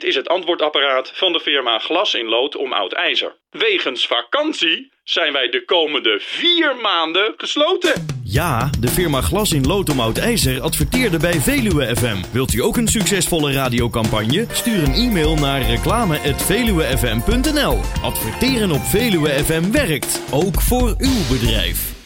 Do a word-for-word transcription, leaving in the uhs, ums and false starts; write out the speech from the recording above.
is het antwoordapparaat van de firma Glas in Lood om Oud IJzer. Wegens vakantie zijn wij de komende vier maanden gesloten. Ja, de firma Glas in Lood om Oud IJzer adverteerde bij Veluwe F M. Wilt u ook een succesvolle radiocampagne? Stuur een e-mail naar reclame at veluwefm punt n l. Adverteren op Veluwe F M werkt, ook voor uw bedrijf.